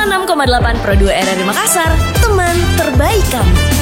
106,8 Pro 2 RRI Makassar, teman terbaik kamu.